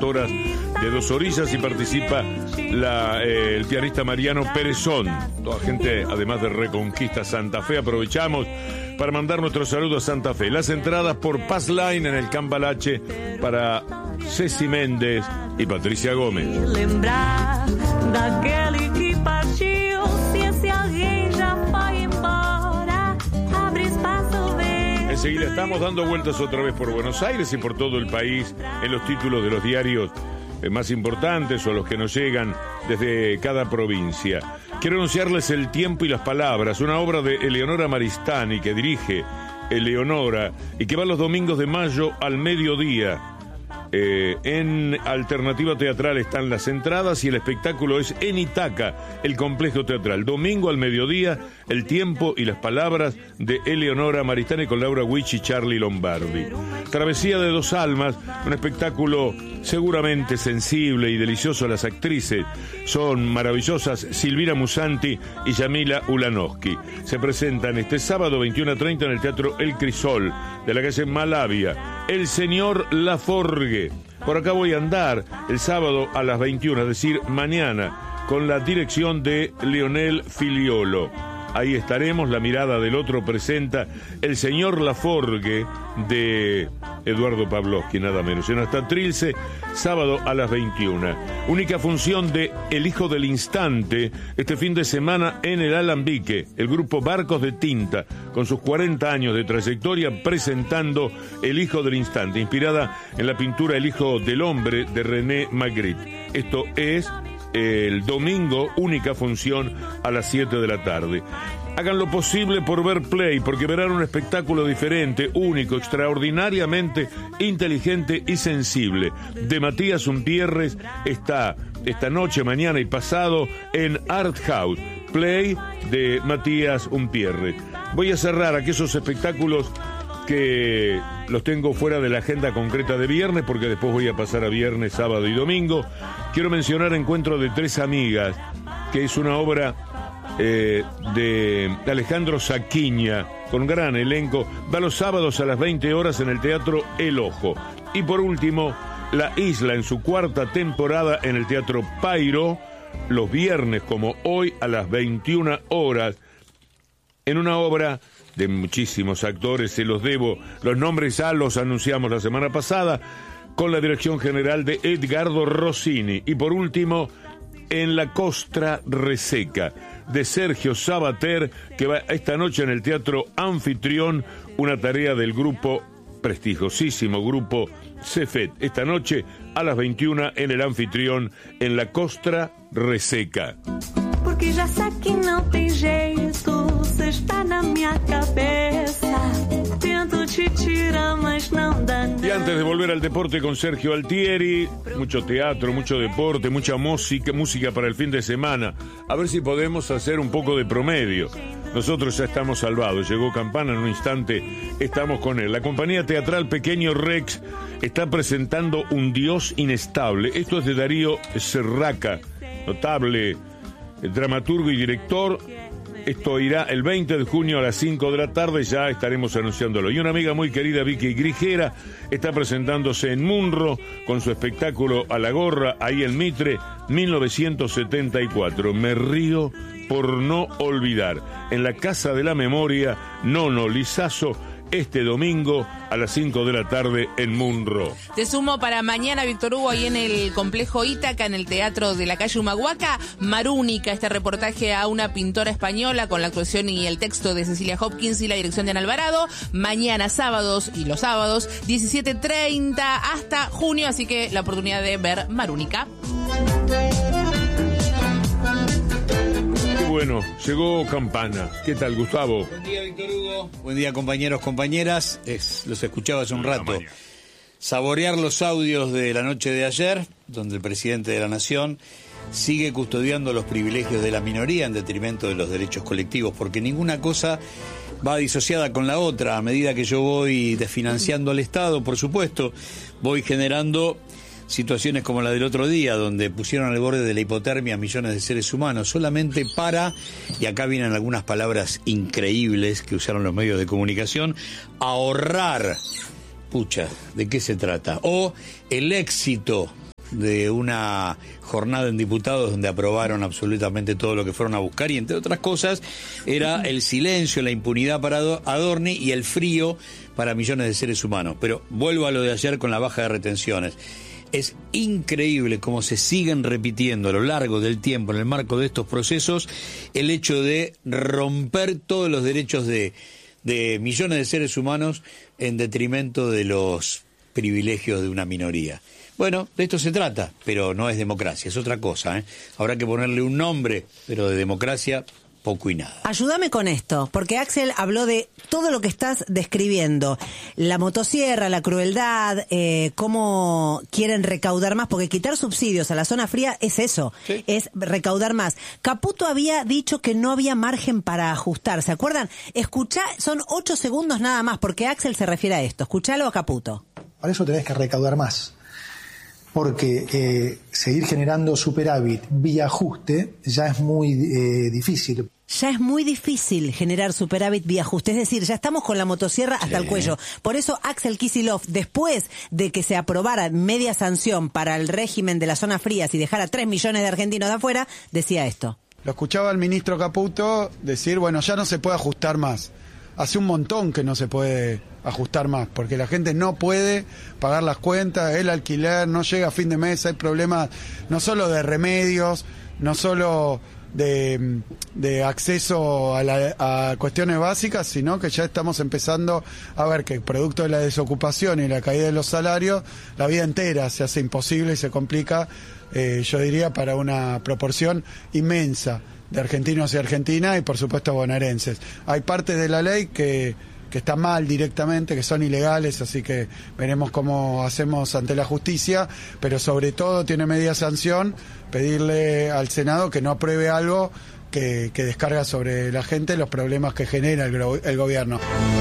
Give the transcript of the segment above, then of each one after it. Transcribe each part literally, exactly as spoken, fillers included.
Pastoras de Dos Orillas y participa la, eh, el pianista Mariano Perezón. Toda gente, además de Reconquista Santa Fe. Aprovechamos para mandar nuestro saludo a Santa Fe. Las entradas por Pass Line en el Cambalache para Ceci Méndez y Patricia Gómez. Enseguida estamos dando vueltas otra vez por Buenos Aires y por todo el país en los títulos de los diarios más importantes o los que nos llegan desde cada provincia. Quiero anunciarles El tiempo y las palabras, una obra de Eleonora Maristani que dirige Eleonora y que va los domingos de mayo al mediodía. Eh, en Alternativa Teatral están las entradas y el espectáculo es en Itaca, el complejo teatral. Domingo al mediodía, El tiempo y las palabras de Eleonora Maristani con Laura Witch y Charlie Lombardi. Travesía de dos almas, un espectáculo seguramente sensible y delicioso. Las actrices son maravillosas, Silvina Musanti y Yamila Ulanowski. Se presentan este sábado veintiuno a treinta en el Teatro El Crisol de la calle Malavia. El señor Laforgue. Por acá voy a andar el sábado a las veintiuna, es decir, mañana, con la dirección de Leonel Filiolo. Ahí estaremos, La mirada del otro presenta El señor Laforgue de Eduardo Pavlovsky, nada menos. En hasta Trilce, sábado a las veintiuna. Única función de El hijo del instante, este fin de semana en el Alambique, el grupo Barcos de Tinta, con sus cuarenta años de trayectoria, presentando El hijo del instante, inspirada en la pintura El hijo del hombre de René Magritte. Esto es el domingo, única función a las siete de la tarde. Hagan lo posible por ver Play, porque verán un espectáculo diferente, único, extraordinariamente inteligente y sensible. De Matías Umpierres está esta noche, mañana y pasado en Art House. Play de Matías Umpierres. Voy a cerrar aquellos espectáculos que los tengo fuera de la agenda concreta de viernes, porque después voy a pasar a viernes, sábado y domingo. Quiero mencionar Encuentro de Tres Amigas, que es una obra eh, de Alejandro Saquiña, con gran elenco. Va los sábados a las veinte horas en el Teatro El Ojo. Y por último, La Isla en su cuarta temporada en el Teatro Pairo, los viernes como hoy a las veintiuna horas, en una obra de muchísimos actores, se los debo, los nombres ya los anunciamos la semana pasada, con la dirección general de Edgardo Rossini. Y por último, En la Costra Reseca, de Sergio Sabater, que va esta noche en el Teatro Anfitrión, una tarea del grupo, prestigiosísimo grupo Cefet, esta noche a las veintiuna en el Anfitrión, En la Costra Reseca. Porque já sei que não tem jeito, você está na minha cabeça. Tento te tirar, mas não dá nada. Y antes de volver al deporte con Sergio Altieri, mucho teatro, mucho deporte, mucha música, música para el fin de semana. A ver si podemos hacer un poco de promedio. Nosotros ya estamos salvados. Llegó Campana en un instante, estamos con él. La compañía teatral Pequeño Rex está presentando Un Dios Inestable. Esto es de Darío Serraca, notable dramaturgo y director. Esto irá el veinte de junio a las cinco de la tarde, ya estaremos anunciándolo. Y una amiga muy querida, Vicky Grigera, está presentándose en Munro con su espectáculo A la Gorra, ahí en Mitre, mil novecientos setenta y cuatro. Me río por no olvidar. En la Casa de la Memoria, Nono Lizazo, este domingo a las cinco de la tarde en Munro. Te sumo para mañana, Víctor Hugo, ahí en el complejo Ítaca, en el Teatro de la Calle Humahuaca, Marúnica, este reportaje a una pintora española con la actuación y el texto de Cecilia Hopkins y la dirección de Ana Alvarado. Mañana, sábados y los sábados, diecisiete treinta hasta junio, así que la oportunidad de ver Marúnica. Bueno, llegó Campana. ¿Qué tal, Gustavo? Buen día, Víctor Hugo. Buen día, compañeros, compañeras. Es, los escuchaba hace un rato. Saborear los audios de la noche de ayer, donde el presidente de la Nación sigue custodiando los privilegios de la minoría en detrimento de los derechos colectivos, porque ninguna cosa va disociada con la otra. A medida que yo voy desfinanciando al Estado, por supuesto, voy generando situaciones como la del otro día, donde pusieron al borde de la hipotermia a millones de seres humanos, solamente para, y acá vienen algunas palabras increíbles que usaron los medios de comunicación, ahorrar. Pucha, ¿de qué se trata? O el éxito de una jornada en diputados donde aprobaron absolutamente todo lo que fueron a buscar y entre otras cosas era el silencio, la impunidad para Adorni y el frío para millones de seres humanos. Pero vuelvo a lo de ayer con la baja de retenciones. Es increíble cómo se siguen repitiendo a lo largo del tiempo, en el marco de estos procesos, el hecho de romper todos los derechos de, de millones de seres humanos en detrimento de los privilegios de una minoría. Bueno, de esto se trata, pero no es democracia, es otra cosa, ¿eh? Habrá que ponerle un nombre, pero de democracia poco y nada. Ayúdame con esto, porque Axel habló de todo lo que estás describiendo. La motosierra, la crueldad, eh, cómo quieren recaudar más, porque quitar subsidios a la zona fría es eso, sí. Es recaudar más. Caputo había dicho que no había margen para ajustar, ¿se acuerdan? Escuchá, son ocho segundos nada más, porque Axel se refiere a esto. Escuchalo a Caputo. Para eso tenés que recaudar más, porque eh, seguir generando superávit vía ajuste ya es muy eh, difícil. Ya es muy difícil generar superávit vía ajuste, es decir, ya estamos con la motosierra hasta sí. el cuello. Por eso Axel Kicillof, después de que se aprobara media sanción para el régimen de las zonas frías y dejara tres millones de argentinos de afuera, decía esto. Lo escuchaba el ministro Caputo decir, bueno, ya no se puede ajustar más. Hace un montón que no se puede ajustar más, porque la gente no puede pagar las cuentas, el alquiler, no llega a fin de mes, hay problemas no solo de remedios, no solo de, de acceso a, la, a cuestiones básicas, sino que ya estamos empezando a ver que producto de la desocupación y la caída de los salarios, la vida entera se hace imposible y se complica, eh, yo diría, para una proporción inmensa de argentinos y argentinas y por supuesto bonaerenses. Hay partes de la ley que, que están mal directamente, que son ilegales, así que veremos cómo hacemos ante la justicia, pero sobre todo tiene media sanción pedirle al Senado que no apruebe algo que, que descarga sobre la gente los problemas que genera el, el gobierno.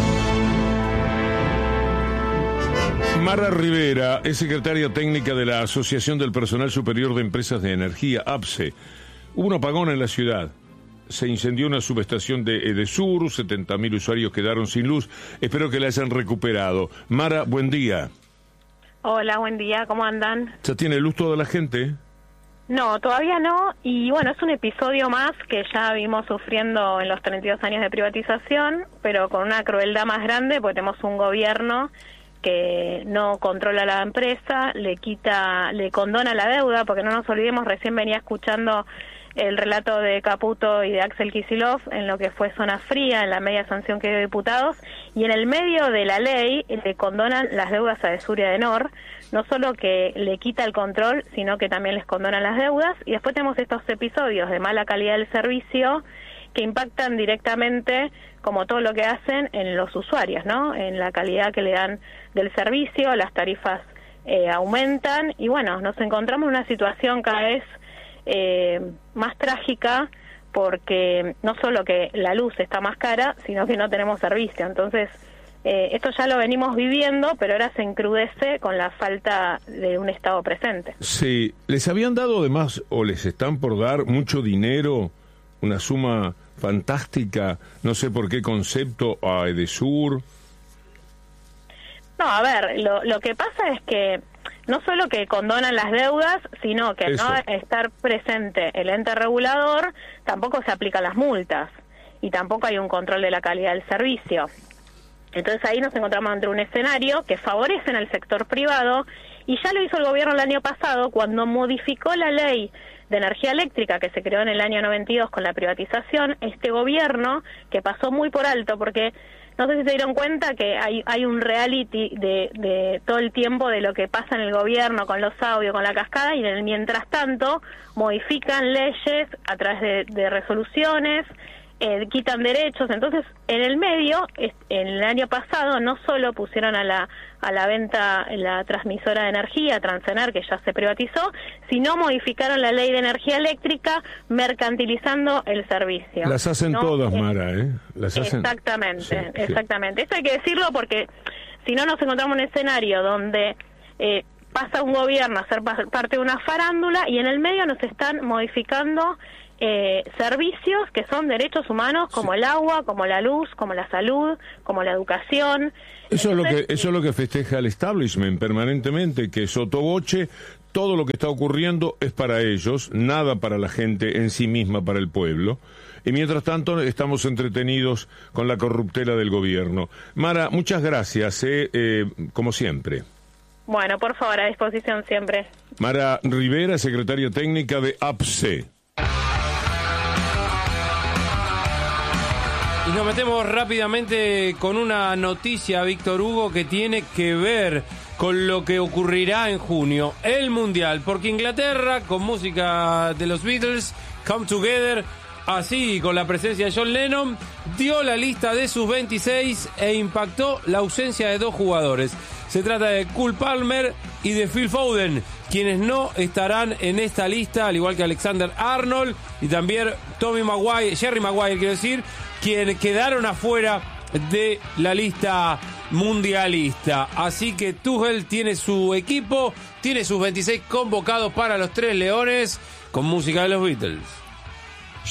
Mara Rivera es secretaria técnica de la Asociación del Personal Superior de Empresas de Energía, A P S E. Hubo un apagón en la ciudad. Se incendió una subestación de Edesur, setenta mil usuarios quedaron sin luz. Espero que la hayan recuperado. Mara, buen día. Hola, buen día, ¿cómo andan? ¿Ya tiene luz toda la gente? No, todavía no, y bueno, es un episodio más que ya vimos sufriendo en los treinta y dos años de privatización, pero con una crueldad más grande, porque tenemos un gobierno que no controla la empresa, le quita, le condona la deuda, porque no nos olvidemos, recién venía escuchando el relato de Caputo y de Axel Kicillof en lo que fue zona fría, en la media sanción que dio diputados, y en el medio de la ley le condonan las deudas a Edesur y a Edenor, no solo que le quita el control, sino que también les condonan las deudas, y después tenemos estos episodios de mala calidad del servicio que impactan directamente, como todo lo que hacen, en los usuarios, ¿no? En la calidad que le dan del servicio, las tarifas eh, aumentan, y bueno, nos encontramos en una situación cada vez eh, más trágica, porque no solo que la luz está más cara, sino que no tenemos servicio. Entonces, eh, esto ya lo venimos viviendo, pero ahora se encrudece con la falta de un Estado presente. Sí, ¿les habían dado además, o les están por dar, mucho dinero, una suma fantástica, no sé por qué concepto, a Edesur? No, a ver, lo, lo que pasa es que no solo que condonan las deudas, sino que Eso. al no estar presente el ente regulador, tampoco se aplican las multas y tampoco hay un control de la calidad del servicio. Entonces ahí nos encontramos ante un escenario que favorece al sector privado, y ya lo hizo el gobierno el año pasado cuando modificó la ley de energía eléctrica que se creó en el año noventa y dos con la privatización. Este gobierno, que pasó muy por alto, porque no sé si se dieron cuenta que hay hay un reality de, de todo el tiempo de lo que pasa en el gobierno con los audios, con la cascada, y en el mientras tanto modifican leyes a través de, de resoluciones, eh, quitan derechos. Entonces, en el medio, en el año pasado, no solo pusieron a la a la venta la transmisora de energía, Transener, que ya se privatizó, sino modificaron la ley de energía eléctrica, mercantilizando el servicio. Las hacen ¿no? todas, Eh, Mara, ¿eh? Las hacen... Exactamente, Sí, sí. exactamente. Esto hay que decirlo porque si no nos encontramos en un escenario donde eh, pasa un gobierno a ser pa- parte de una farándula y en el medio nos están modificando eh, servicios que son derechos humanos, como Sí. el agua, como la luz, como la salud, como la educación. Eso es lo Entonces, que eso es lo que festeja el establishment permanentemente, que sotoboche todo lo que está ocurriendo es para ellos, nada para la gente en sí misma, para el pueblo. Y mientras tanto estamos entretenidos con la corruptela del gobierno. Mara, muchas gracias, eh, eh, como siempre. Bueno, por favor, a disposición siempre. Mara Rivera, secretaria técnica de A P S E. Y nos metemos rápidamente con una noticia, Víctor Hugo, que tiene que ver con lo que ocurrirá en junio, el Mundial, porque Inglaterra, con música de los Beatles, Come Together, así con la presencia de John Lennon, dio la lista de sus veintiséis e impactó la ausencia de dos jugadores. Se trata de Cole Palmer y de Phil Foden, quienes no estarán en esta lista, al igual que Alexander Arnold y también Tommy Maguire, Jerry Maguire, quiero decir, quienes quedaron afuera de la lista mundialista. Así que Tuchel tiene su equipo, tiene sus veintiséis convocados para los Tres Leones, con música de los Beatles.